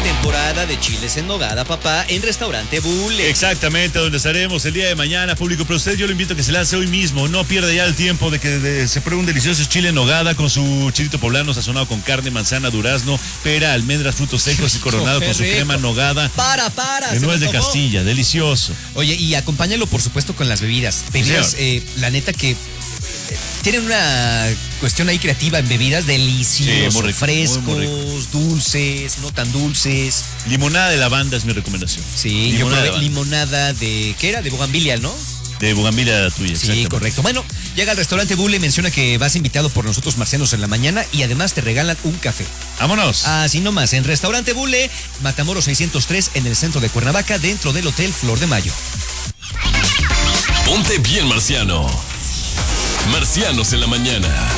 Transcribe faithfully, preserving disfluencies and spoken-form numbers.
temporada de chiles en nogada, papá, en Restaurante Bule. Exactamente, donde estaremos el día de mañana, público. Pero usted yo lo invito a que se lance hoy mismo. No pierda ya el tiempo de que de, se pruebe un delicioso chile en nogada con su chilito poblano sazonado con carne, manzana, durazno, pera, almendras, frutos secos y coronado con su crema nogada. Para, para. De nuez de Castilla, delicioso. Oye, y acompáñalo, por supuesto, con las bebidas. Bebidas, eh, la neta que tienen una cuestión ahí creativa en bebidas deliciosas, sí, frescos, muy, muy dulces, no tan dulces. Limonada de lavanda es mi recomendación. Sí, limonada yo probé de limonada de, ¿qué era? De bugambilia, ¿no? De bugambilia la tuya, sí, correcto. Bueno, llega al restaurante Bule, menciona que vas invitado por nosotros marcianos en la mañana y además te regalan un café. ¡Vámonos! Así nomás, en Restaurante Bule, Matamoros seiscientos tres, en el centro de Cuernavaca, dentro del Hotel Flor de Mayo. Ponte bien, marciano. Marcianos en la mañana.